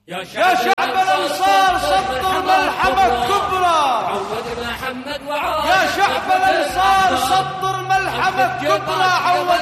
يا شعب الأنصار سطر ملحمة كبرى، عود محمد وعود يا شعب الأنصار سطر ملحمة كبرى، عود